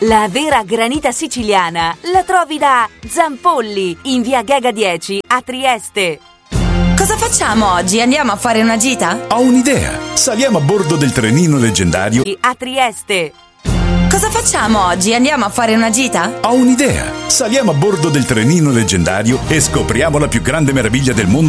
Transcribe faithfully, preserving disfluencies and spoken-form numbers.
La vera granita siciliana la trovi da Zampolli, in via Gega dieci a Trieste. Cosa facciamo oggi? Andiamo a fare una gita? Ho un'idea. Saliamo a bordo del trenino leggendario A Trieste. Cosa facciamo oggi? Andiamo a fare una gita? Ho un'idea. Saliamo a bordo del trenino leggendario e scopriamo la più grande meraviglia del mondo